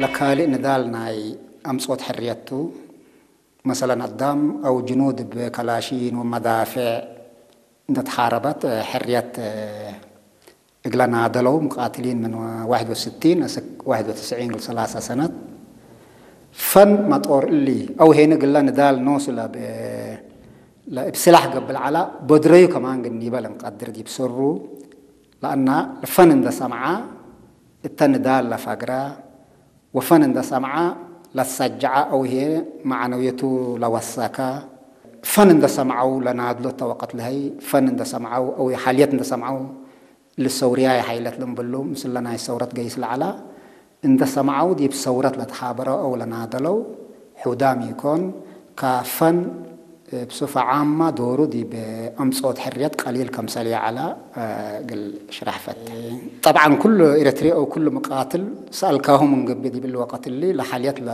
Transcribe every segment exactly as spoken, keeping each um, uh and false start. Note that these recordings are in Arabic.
كالي ندالنا أمصوت حريته مثلا الدم أو جنود بكلاشين ومدافع تحاربت حرية إقلنا عدلوا مقاتلين من واحد وستين واحد وتسعين ثلاثة سنة فن مطور اللي أو هنا قلنا ندال نوصل ب لا بسلاح قبل على بدري كمان قني بلا مقدر دي بسرو لأن الفن ده سمعة التندال لفقرة وفن ده سمعة للسجعة أو هي معنويته لوساكا فن ده سمعه لنادلو توقت لهي فن ده سمعه أو حاليات ده سمعه للسوريا حيلت لهم بلوم مثل لنا الثورة جيس العلا إن ده سمعه دي بثورة لتحابرة أو لنادلو حدام يكون كفن بصفة عامة دوره دي بأمصوت حريات قليل كمثالية على قل شرح فتح طبعا كل إريتريا أو كل مقاتل سألكاهم من قبل دي بالوقت اللي لحاليات ل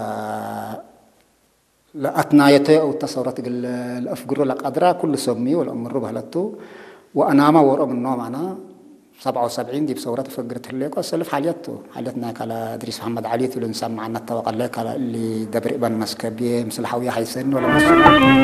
لأتنايته أو التصورات قل الأفقر لك أدرى كل سمي والأمر بهلته وأنا ما ورا من نوع معنا سبعة وسبعين دي بثورات فقرت الليك وسلف حاليته حالتنا كلا إدريس محمد علي تقول إنسان معنا التوقع لك اللي دبر إبن مسكبي مثل حوية حيسن ولا مسلم